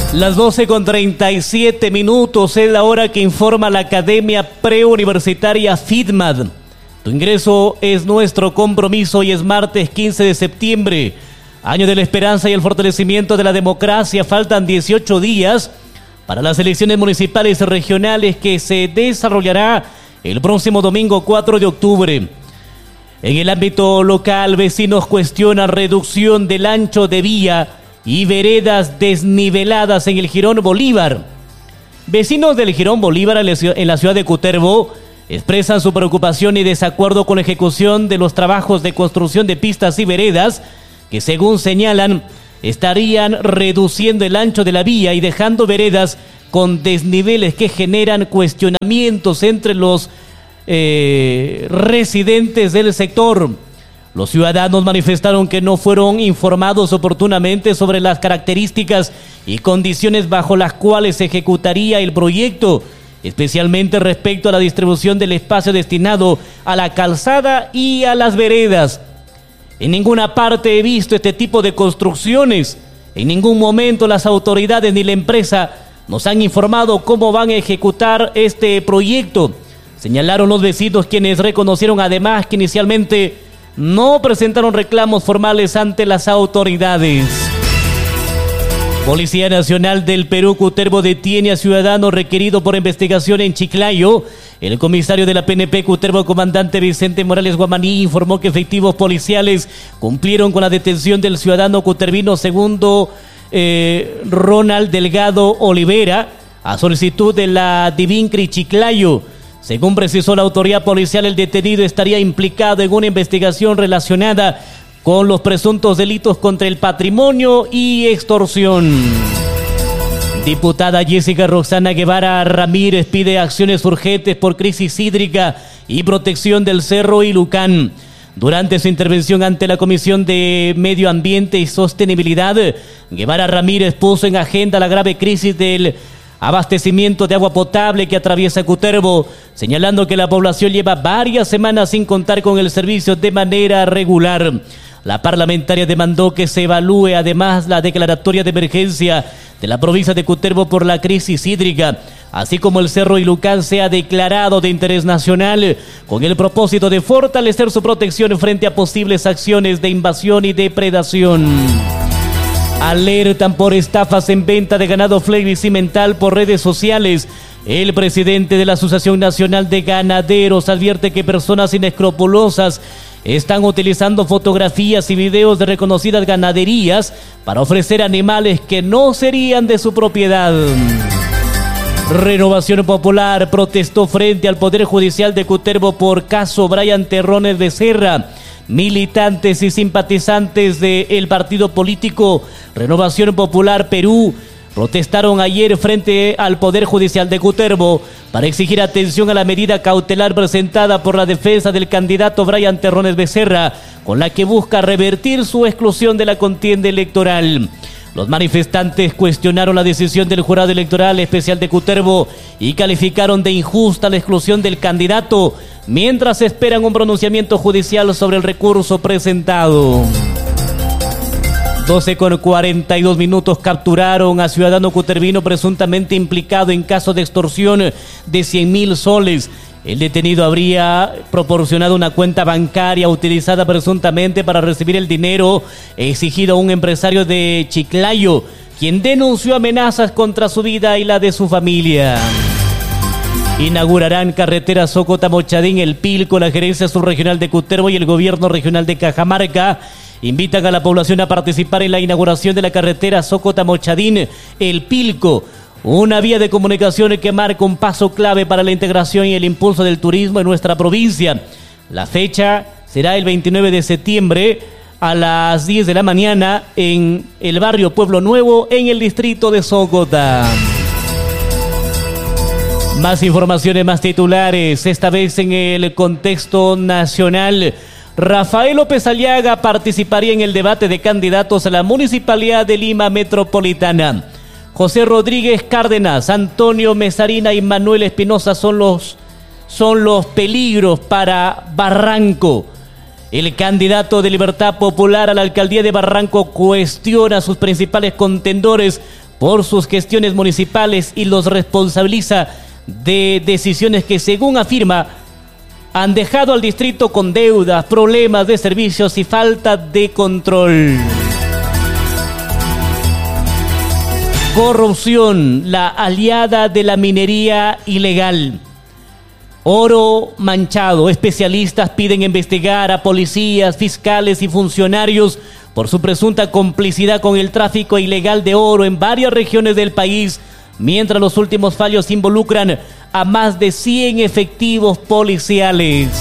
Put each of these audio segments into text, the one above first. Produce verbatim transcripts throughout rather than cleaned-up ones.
Las doce con treinta y siete minutos es la hora que informa la Academia Preuniversitaria FITMAD. Tu ingreso es nuestro compromiso y es martes quince de septiembre, año de la esperanza y el fortalecimiento de la democracia. Faltan dieciocho días para las elecciones municipales y regionales que se desarrollará el próximo domingo cuatro de octubre. En el ámbito local, vecinos cuestionan reducción del ancho de vía y veredas desniveladas en el Jirón Bolívar. Vecinos del Jirón Bolívar en la ciudad de Cutervo expresan su preocupación y desacuerdo con la ejecución de los trabajos de construcción de pistas y veredas que, según señalan, estarían reduciendo el ancho de la vía y dejando veredas con desniveles que generan cuestionamientos entre los eh, residentes del sector. Los ciudadanos manifestaron que no fueron informados oportunamente sobre las características y condiciones bajo las cuales se ejecutaría el proyecto, especialmente respecto a la distribución del espacio destinado a la calzada y a las veredas. En ninguna parte he visto este tipo de construcciones. En ningún momento las autoridades ni la empresa nos han informado cómo van a ejecutar este proyecto, señalaron los vecinos, quienes reconocieron además que inicialmente no presentaron reclamos formales ante las autoridades. Policía Nacional del Perú, Cutervo, detiene a ciudadano requerido por investigación en Chiclayo. El comisario de la P N P Cutervo, comandante Vicente Morales Guamaní, informó que efectivos policiales cumplieron con la detención del ciudadano cutervino segundo eh, Ronald Delgado Olivera, a solicitud de la Divincri Chiclayo. Según precisó la autoridad policial, el detenido estaría implicado en una investigación relacionada con los presuntos delitos contra el patrimonio y extorsión. Diputada Jessica Roxana Guevara Ramírez pide acciones urgentes por crisis hídrica y protección del Cerro Ilucán. Durante su intervención ante la Comisión de Medio Ambiente y Sostenibilidad, Guevara Ramírez puso en agenda la grave crisis del abastecimiento de agua potable que atraviesa Cutervo, señalando que la población lleva varias semanas sin contar con el servicio de manera regular. La parlamentaria demandó que se evalúe además la declaratoria de emergencia de la provincia de Cutervo por la crisis hídrica, así como el Cerro Ilucán sea declarado de interés nacional, con el propósito de fortalecer su protección frente a posibles acciones de invasión y depredación. Alertan por estafas en venta de ganado flave y cimental por redes sociales. El presidente de la Asociación Nacional de Ganaderos advierte que personas inescrupulosas están utilizando fotografías y videos de reconocidas ganaderías para ofrecer animales que no serían de su propiedad. Renovación Popular protestó frente al Poder Judicial de Cutervo por caso Brian Terrones Becerra. Militantes y simpatizantes del partido político Renovación Popular Perú protestaron ayer frente al Poder Judicial de Cutervo para exigir atención a la medida cautelar presentada por la defensa del candidato Brian Terrones Becerra, con la que busca revertir su exclusión de la contienda electoral. Los manifestantes cuestionaron la decisión del Jurado Electoral Especial de Cutervo y calificaron de injusta la exclusión del candidato, mientras esperan un pronunciamiento judicial sobre el recurso presentado. doce con cuarenta y dos minutos, capturaron a ciudadano cutervino presuntamente implicado en caso de extorsión de cien mil soles. El detenido habría proporcionado una cuenta bancaria utilizada presuntamente para recibir el dinero exigido a un empresario de Chiclayo, quien denunció amenazas contra su vida y la de su familia. Inaugurarán carretera Socota-Mochadín, El Pilco. La gerencia subregional de Cutervo y el gobierno regional de Cajamarca invitan a la población a participar en la inauguración de la carretera Socota-Mochadín, El Pilco, una vía de comunicación que marca un paso clave para la integración y el impulso del turismo en nuestra provincia. La fecha será el veintinueve de septiembre a las diez de la mañana en el barrio Pueblo Nuevo, en el distrito de Socota. Más informaciones, más titulares, esta vez en el contexto nacional. Rafael López Aliaga participaría en el debate de candidatos a la Municipalidad de Lima Metropolitana. José Rodríguez Cárdenas, Antonio Mesarina y Manuel Espinosa son los, son los peligros para Barranco. El candidato de Libertad Popular a la alcaldía de Barranco cuestiona a sus principales contendores por sus gestiones municipales y los responsabiliza de decisiones que, según afirma, han dejado al distrito con deudas, problemas de servicios y falta de control. Corrupción, la aliada de la minería ilegal. Oro manchado. Especialistas piden investigar a policías, fiscales y funcionarios por su presunta complicidad con el tráfico ilegal de oro en varias regiones del país, mientras los últimos fallos involucran a más de cien efectivos policiales.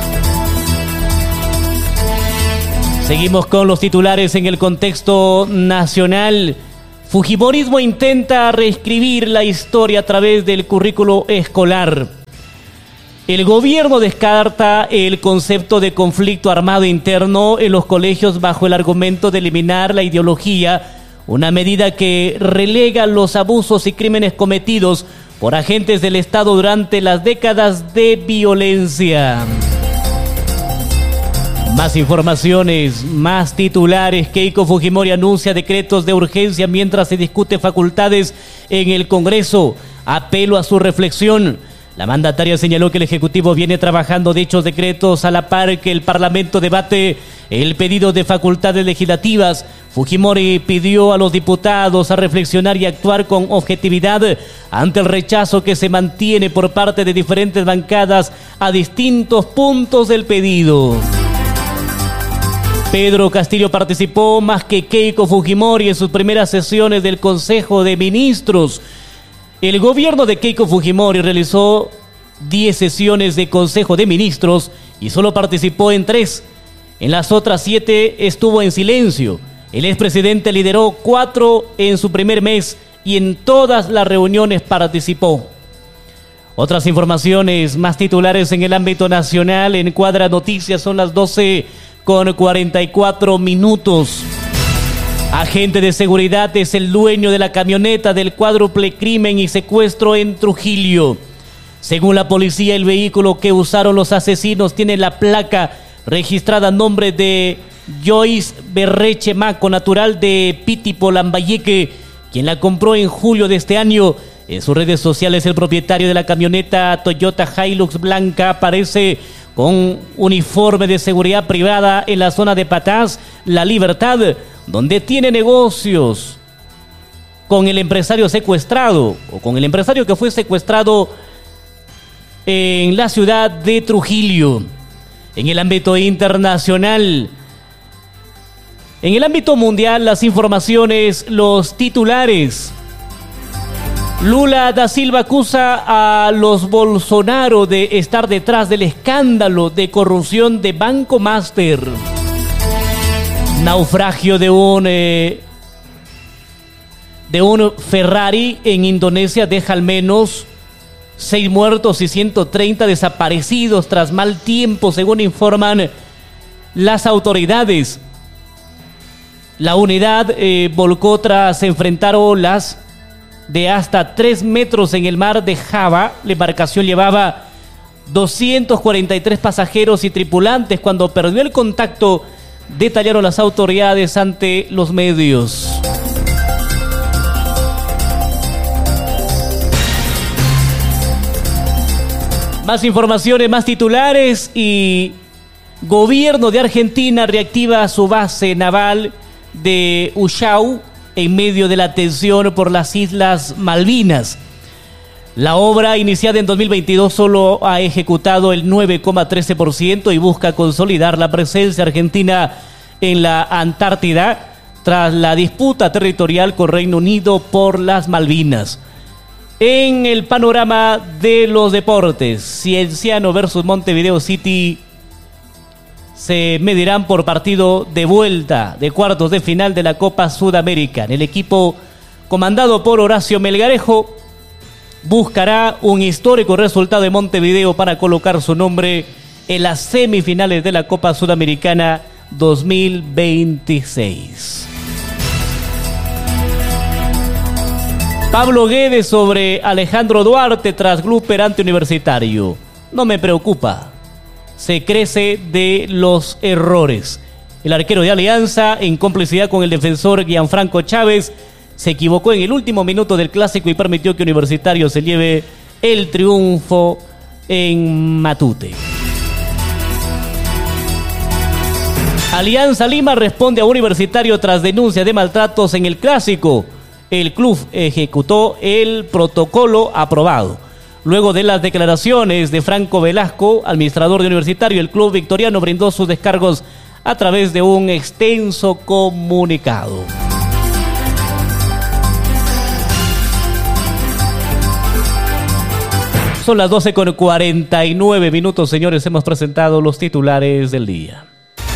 Seguimos con los titulares en el contexto nacional. Fujimorismo intenta reescribir la historia a través del currículo escolar. El gobierno descarta el concepto de conflicto armado interno en los colegios bajo el argumento de eliminar la ideología, una medida que relega los abusos y crímenes cometidos por agentes del Estado durante las décadas de violencia. Más informaciones, más titulares. Keiko Fujimori anuncia decretos de urgencia mientras se discute facultades en el Congreso. Apelo a su reflexión. La mandataria señaló que el Ejecutivo viene trabajando dichos decretos a la par que el Parlamento debate el pedido de facultades legislativas. Fujimori pidió a los diputados a reflexionar y actuar con objetividad ante el rechazo que se mantiene por parte de diferentes bancadas a distintos puntos del pedido. Pedro Castillo participó más que Keiko Fujimori en sus primeras sesiones del Consejo de Ministros. El gobierno de Keiko Fujimori realizó diez sesiones de Consejo de Ministros y solo participó en tres. En las otras siete estuvo en silencio. El expresidente lideró cuatro en su primer mes y en todas las reuniones participó. Otras informaciones más titulares en el ámbito nacional. En Cuadra Noticias son las doce con cuarenta y cuatro minutos. Agente de seguridad es el dueño de la camioneta del cuádruple crimen y secuestro en Trujillo. Según la policía, el vehículo que usaron los asesinos tiene la placa registrada a nombre de Joyce Berreche Maco, natural de Pitipo, Lambayeque, quien la compró en julio de este año. En sus redes sociales, el propietario de la camioneta Toyota Hilux blanca aparece con uniforme de seguridad privada en la zona de Patás, La Libertad, donde tiene negocios con el empresario secuestrado o con el empresario que fue secuestrado en la ciudad de Trujillo. En el ámbito internacional, en el ámbito mundial, las informaciones, los titulares. Lula da Silva acusa a los Bolsonaro de estar detrás del escándalo de corrupción de Banco Master. Naufragio de un eh, de un Ferrari en Indonesia deja al menos seis muertos y ciento treinta desaparecidos tras mal tiempo, según informan las autoridades. La unidad eh, volcó tras enfrentar olas de hasta tres metros en el mar de Java. La embarcación llevaba doscientos cuarenta y tres pasajeros y tripulantes. Cuando perdió el contacto, detallaron las autoridades ante los medios. Más informaciones, más titulares. Y gobierno de Argentina reactiva su base naval de Uchau en medio de la tensión por las Islas Malvinas. La obra, iniciada en dos mil veintidós, solo ha ejecutado el nueve coma trece por ciento y busca consolidar la presencia argentina en la Antártida tras la disputa territorial con Reino Unido por las Malvinas. En el panorama de los deportes, Cienciano versus Montevideo City se medirán por partido de vuelta de cuartos de final de la Copa Sudamericana. El equipo comandado por Horacio Melgarejo buscará un histórico resultado de Montevideo para colocar su nombre en las semifinales de la Copa Sudamericana dos mil veintiséis. Pablo Guedes sobre Alejandro Duarte tras Glúper ante Universitario. No me preocupa. Se crece de los errores. El arquero de Alianza, en complicidad con el defensor Gianfranco Chávez, se equivocó en el último minuto del clásico y permitió que Universitario se lleve el triunfo en Matute. Alianza Lima responde a Universitario tras denuncia de maltratos en el clásico. El club ejecutó el protocolo aprobado. Luego de las declaraciones de Franco Velasco, administrador de Universitario, el club victoriano brindó sus descargos a través de un extenso comunicado. Son las doce con cuarenta y nueve minutos, señores. Hemos presentado los titulares del día.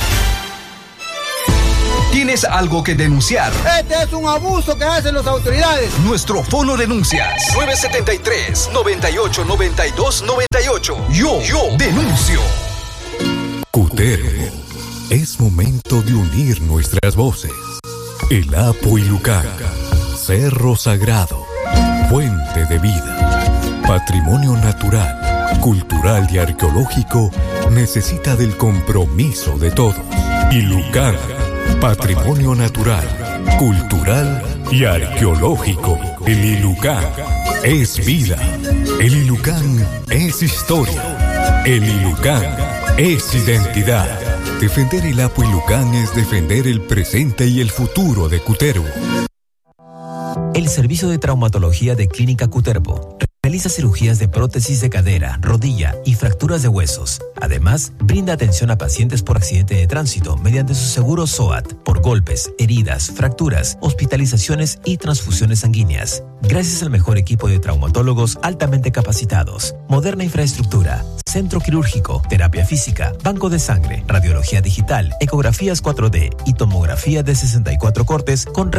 ¿Tienes algo que denunciar? Este es un abuso que hacen las autoridades. Nuestro fono denuncias nueve siete tres, nueve ocho, nueve dos, nueve ocho. Yo, yo denuncio. Cutervo. Es momento de unir nuestras voces. El Apu Illucán, cerro sagrado, fuente de vida, patrimonio natural, cultural y arqueológico, necesita del compromiso de todos. Illucán, patrimonio natural, cultural y arqueológico. El Illucán es vida. El Illucán es historia. El Illucán es identidad. Defender el Apu Illucán es defender el presente y el futuro de Cutervo. El Servicio de Traumatología de Clínica Cutervo realiza cirugías de prótesis de cadera, rodilla y fracturas de huesos. Además, brinda atención a pacientes por accidente de tránsito mediante su seguro S O A T, por golpes, heridas, fracturas, hospitalizaciones y transfusiones sanguíneas. Gracias al mejor equipo de traumatólogos altamente capacitados, moderna infraestructura, centro quirúrgico, terapia física, banco de sangre, radiología digital, ecografías cuatro D y tomografía de sesenta y cuatro cortes con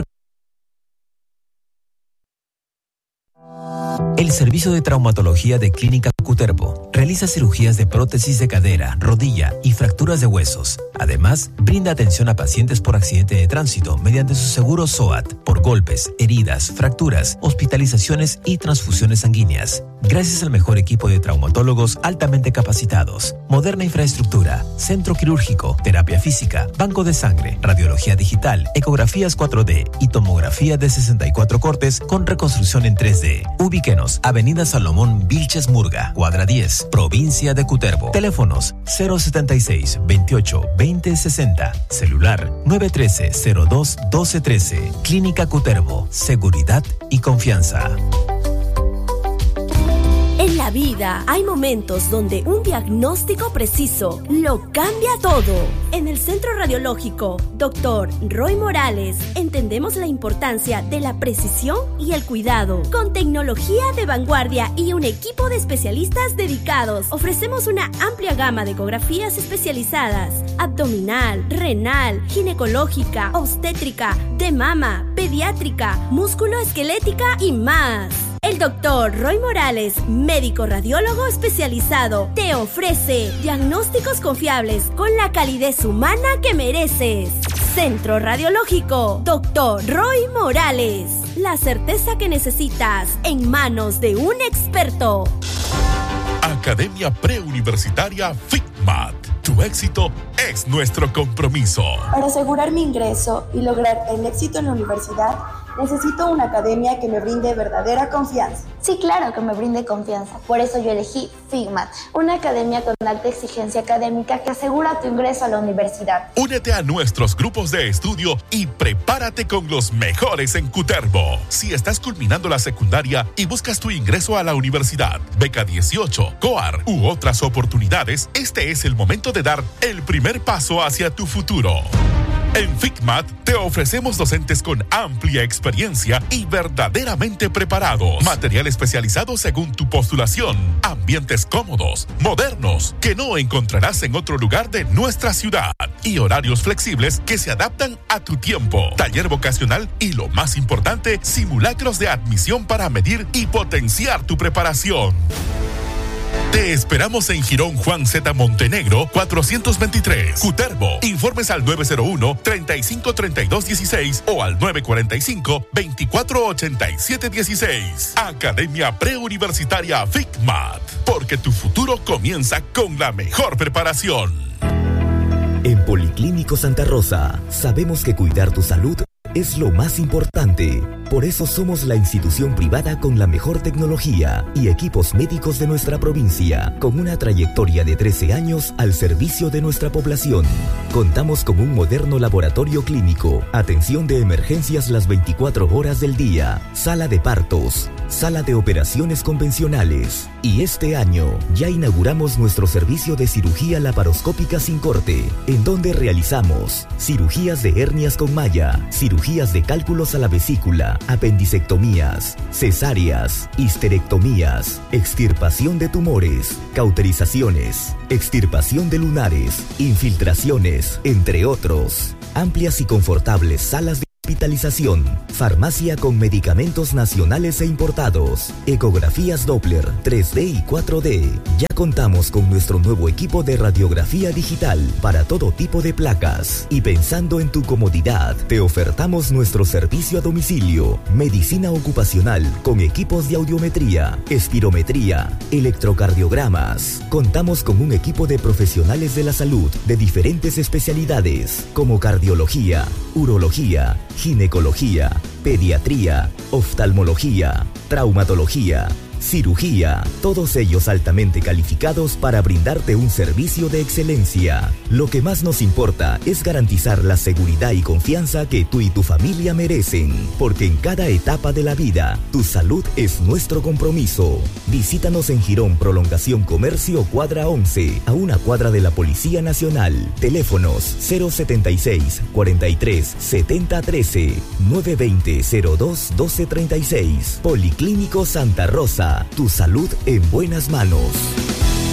El Servicio de Traumatología de Clínica Cutervo realiza cirugías de prótesis de cadera, rodilla y fracturas de huesos. Además, brinda atención a pacientes por accidente de tránsito mediante su seguro S O A T, por golpes, heridas, fracturas, hospitalizaciones y transfusiones sanguíneas. Gracias al mejor equipo de traumatólogos altamente capacitados, moderna infraestructura, centro quirúrgico, terapia física, banco de sangre, radiología digital, ecografías cuatro D y tomografía de sesenta y cuatro cortes con reconstrucción en tres D. Ubíquenos, Avenida Salomón Vilches Murga, cuadra diez, provincia de Cutervo. Teléfonos cero setenta y seis, veintiocho, veinte, sesenta. Celular nueve uno tres, cero dos, doce, trece. Clínica Cutervo. Seguridad y confianza. En la vida hay momentos donde un diagnóstico preciso lo cambia todo. En el Centro Radiológico doctor Roy Morales entendemos la importancia de la precisión y el cuidado. Con tecnología de vanguardia y un equipo de especialistas dedicados, ofrecemos una amplia gama de ecografías especializadas: abdominal, renal, ginecológica, obstétrica, de mama, pediátrica, músculo-esquelética y más. El doctor Roy Morales, médico radiólogo especializado, te ofrece diagnósticos confiables con la calidez humana que mereces. Centro Radiológico doctor Roy Morales. La certeza que necesitas en manos de un experto. Academia Preuniversitaria FICMAT. Tu éxito es nuestro compromiso. Para asegurar mi ingreso y lograr el éxito en la universidad, necesito una academia que me brinde verdadera confianza. Sí, claro que me brinde confianza. Por eso yo elegí FICMAT, una academia con alta exigencia académica que asegura tu ingreso a la universidad. Únete a nuestros grupos de estudio y prepárate con los mejores en Cutervo. Si estás culminando la secundaria y buscas tu ingreso a la universidad, beca dieciocho, COAR u otras oportunidades, este es el momento de dar el primer paso hacia tu futuro. En FICMAT te ofrecemos docentes con amplia experiencia y verdaderamente preparados. Material especializado según tu postulación. Ambientes cómodos, modernos, que no encontrarás en otro lugar de nuestra ciudad. Y horarios flexibles que se adaptan a tu tiempo. Taller vocacional y, lo más importante, simulacros de admisión para medir y potenciar tu preparación. Te esperamos en Jirón Juan Z. Montenegro, cuatrocientos veintitrés, Cutervo. Informes al nueve cero uno, treinta y cinco, treinta y dos, dieciséis o al nueve cuarenta y cinco, veinticuatro ochenta y siete dieciséis. Academia Preuniversitaria FICMAT, porque tu futuro comienza con la mejor preparación. En Policlínico Santa Rosa, sabemos que cuidar tu salud es lo más importante. Por eso somos la institución privada con la mejor tecnología y equipos médicos de nuestra provincia, con una trayectoria de trece años al servicio de nuestra población. Contamos con un moderno laboratorio clínico, atención de emergencias las veinticuatro horas del día, sala de partos, sala de operaciones convencionales. Y este año ya inauguramos nuestro servicio de cirugía laparoscópica sin corte, en donde realizamos cirugías de hernias con malla, cirugías de cálculos a la vesícula, apendicectomías, cesáreas, histerectomías, extirpación de tumores, cauterizaciones, extirpación de lunares, infiltraciones, entre otros. Amplias y confortables salas de hospitalización, farmacia con medicamentos nacionales e importados, ecografías Doppler, tres D y cuatro D. Ya contamos con nuestro nuevo equipo de radiografía digital para todo tipo de placas. Y pensando en tu comodidad, te ofertamos nuestro servicio a domicilio, medicina ocupacional con equipos de audiometría, espirometría, electrocardiogramas. Contamos con un equipo de profesionales de la salud de diferentes especialidades como cardiología, urología, ginecología, pediatría, oftalmología, traumatología, cirugía, todos ellos altamente calificados para brindarte un servicio de excelencia. Lo que más nos importa es garantizar la seguridad y confianza que tú y tu familia merecen, porque en cada etapa de la vida, tu salud es nuestro compromiso. Visítanos en Girón Prolongación Comercio Cuadra once, a una cuadra de la Policía Nacional. Teléfonos cero setenta y seis, cuarenta y tres, setenta, trece, nueve veinte, cero dos, doce, treinta y seis. Policlínico Santa Rosa. Tu salud en buenas manos.